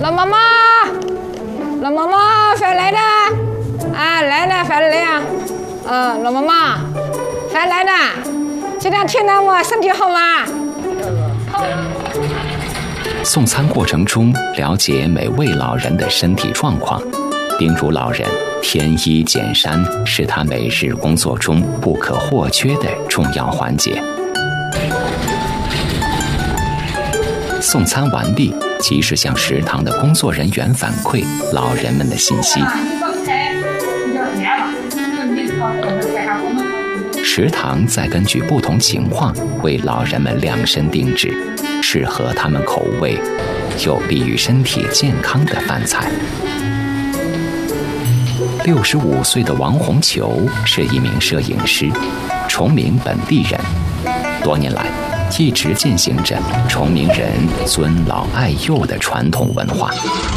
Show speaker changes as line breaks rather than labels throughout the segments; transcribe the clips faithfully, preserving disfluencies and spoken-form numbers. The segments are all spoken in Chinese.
老妈妈，老妈妈，快来了！啊，来了，快来呀！嗯，老妈妈，快来了！这两天呢，我身体好吗？好。
送餐过程中，了解每位老人的身体状况，叮嘱老人添衣减衫是他每日工作中不可或缺的重要环节。送餐完毕，及时向食堂的工作人员反馈老人们的信息。食堂再根据不同情况为老人们量身定制适合他们口味、有利于身体健康的饭菜。六十五岁的王红球是一名摄影师，崇明本地人，多年来一直践行着崇明人尊老爱幼的传统文化。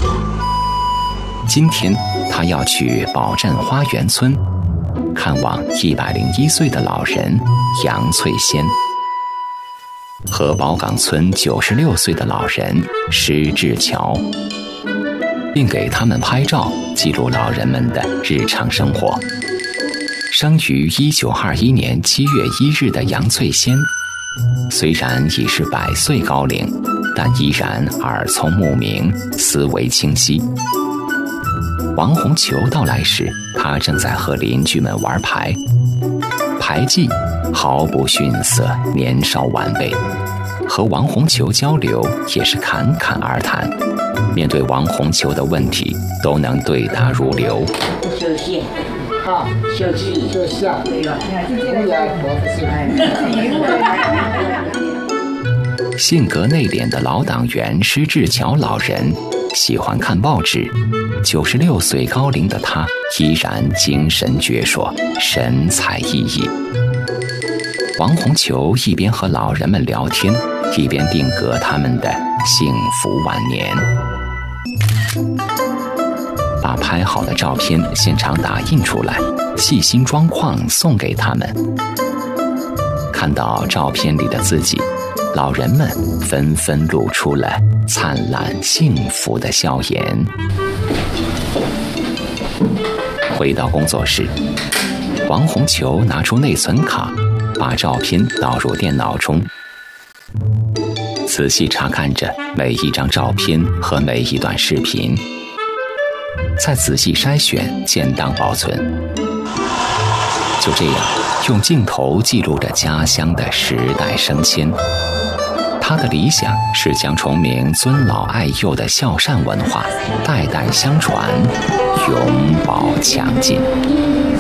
今天他要去宝镇花园村看望一百零一岁的老人杨翠仙，和宝岗村九十六岁的老人施志桥，并给他们拍照，记录老人们的日常生活。生于一九二一年七月一日的杨翠仙，虽然已是百岁高龄，但依然耳聪目明，思维清晰。王红球到来时，他正在和邻居们玩牌，牌技毫不逊色年少晚辈。和王红球交流也是侃侃而谈，面对王红球的问题都能对答如流。休息，好，休息，休息啊！性格内敛的老党员施志桥老人喜欢看报纸，九十六岁高龄的他依然精神矍铄，神采奕奕。王红球一边和老人们聊天，一边定格他们的幸福晚年，把拍好的照片现场打印出来，细心装框送给他们。看到照片里的自己，老人们纷纷露出了灿烂幸福的笑颜。回到工作室，王红球拿出内存卡，把照片导入电脑中，仔细查看着每一张照片和每一段视频，再仔细筛选建档保存。就这样，用镜头记录着家乡的时代升迁。他的理想是将崇明尊老爱幼的孝善文化代代相传，永葆强劲。